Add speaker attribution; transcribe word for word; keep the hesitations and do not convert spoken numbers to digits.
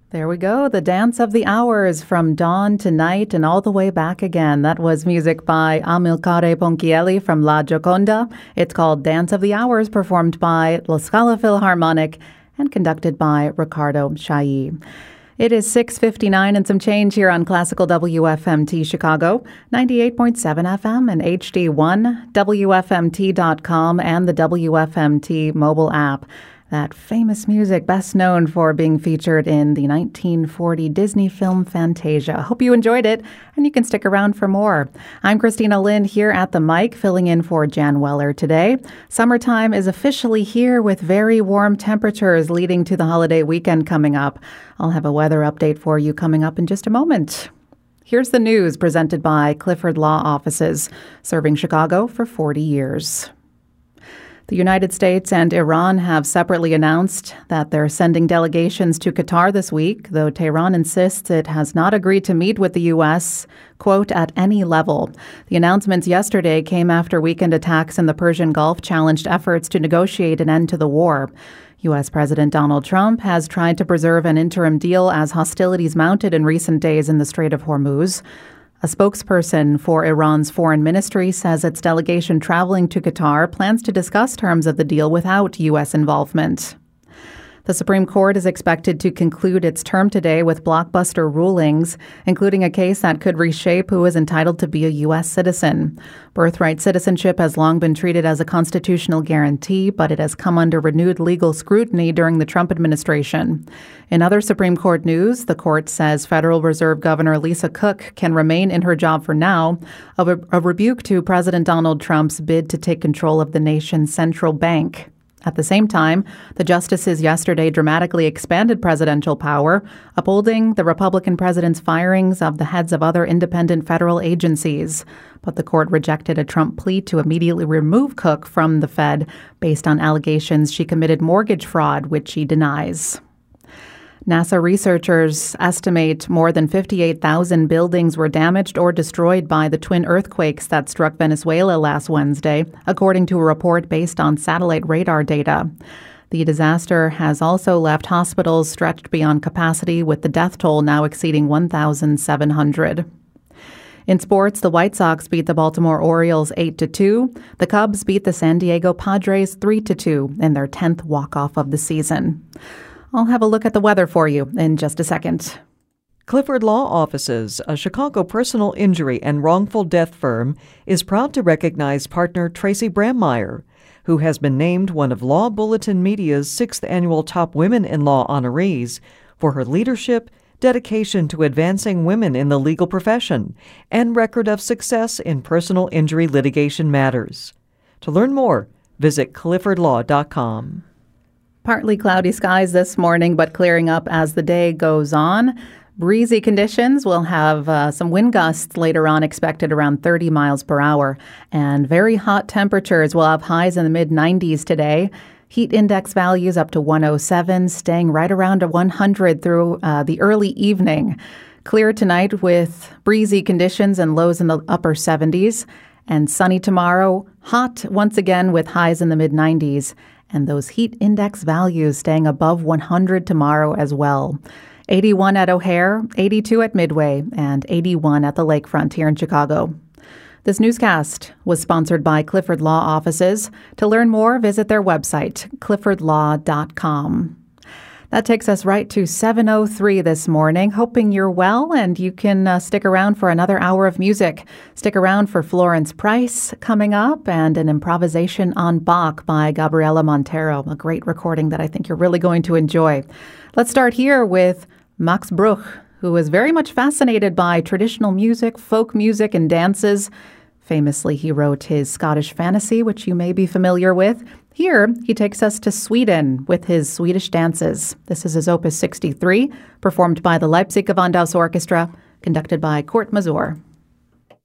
Speaker 1: There we go. The Dance of the Hours, from dawn to night and all the way back again. That was music by Amilcare Ponchielli from La Gioconda. It's called Dance of the Hours, performed by La Scala Philharmonic and conducted by Riccardo Chailly. It is six fifty-nine and some change here on Classical W F M T Chicago, ninety-eight point seven F M and H D one, W F M T dot com, and the W F M T mobile app. That famous music best known for being featured in the nineteen forty Disney film Fantasia. Hope you enjoyed it, and you can stick around for more. I'm Christina Lynn here at the mic, filling in for Jan Weller today. Summertime is officially here with very warm temperatures leading to the holiday weekend coming up. I'll have a weather update for you coming up in just a moment. Here's the news presented by Clifford Law Offices, serving Chicago for forty years. The United States and Iran have separately announced that they're sending delegations to Qatar this week, though Tehran insists it has not agreed to meet with the U S, quote, at any level. The announcements yesterday came after weekend attacks in the Persian Gulf challenged efforts to negotiate an end to the war. U S. President Donald Trump has tried to preserve an interim deal as hostilities mounted in recent days in the Strait of Hormuz. A spokesperson for Iran's foreign ministry says its delegation traveling to Qatar plans to discuss terms of the deal without U S involvement. The Supreme Court is expected to conclude its term today with blockbuster rulings, including a case that could reshape who is entitled to be a U S citizen. Birthright citizenship has long been treated as a constitutional guarantee, but it has come under renewed legal scrutiny during the Trump administration. In other Supreme Court news, the court says Federal Reserve Governor Lisa Cook can remain in her job for now, a, re- a rebuke to President Donald Trump's bid to take control of the nation's central bank. At the same time, the justices yesterday dramatically expanded presidential power, upholding the Republican president's firings of the heads of other independent federal agencies. But the court rejected a Trump plea to immediately remove Cook from the Fed based on allegations she committed mortgage fraud, which she denies. NASA researchers estimate more than fifty-eight thousand buildings were damaged or destroyed by the twin earthquakes that struck Venezuela last Wednesday, according to a report based on satellite radar data. The disaster has also left hospitals stretched beyond capacity, with the death toll now exceeding one thousand seven hundred. In sports, the White Sox beat the Baltimore Orioles eight to two. The Cubs beat the San Diego Padres three to two in their tenth walk-off of the season. I'll have a look at the weather for you in just a second.
Speaker 2: Clifford Law Offices, a Chicago personal injury and wrongful death firm, is proud to recognize partner Tracy Brammeyer, who has been named one of Law Bulletin Media's sixth annual Top Women in Law honorees for her leadership, dedication to advancing women in the legal profession, and record of success in personal injury litigation matters. To learn more, visit clifford law dot com.
Speaker 1: Partly cloudy skies this morning, but clearing up as the day goes on. Breezy conditions. We'll have uh, some wind gusts later on expected around thirty miles per hour. And very hot temperatures. We'll have highs in the mid nineties today. Heat index values up to one oh seven, staying right around one hundred through uh, the early evening. Clear tonight with breezy conditions and lows in the upper seventies. And sunny tomorrow. Hot once again with highs in the mid nineties. And those heat index values staying above one hundred tomorrow as well. eighty-one at O'Hare, eighty-two at Midway, and eighty-one at the lakefront here in Chicago. This newscast was sponsored by Clifford Law Offices. To learn more, visit their website, clifford law dot com. That takes us right to seven oh three this morning. Hoping you're well and you can uh, stick around for another hour of music. Stick around for Florence Price coming up and an improvisation on Bach by Gabriela Montero, a great recording that I think you're really going to enjoy. Let's start here with Max Bruch, who is very much fascinated by traditional music, folk music, and dances. Famously, he wrote his Scottish Fantasy, which you may be familiar with. Here, he takes us to Sweden with his Swedish dances. This is his Opus sixty-three, performed by the Leipzig Gewandhaus Orchestra, conducted by Kurt Masur.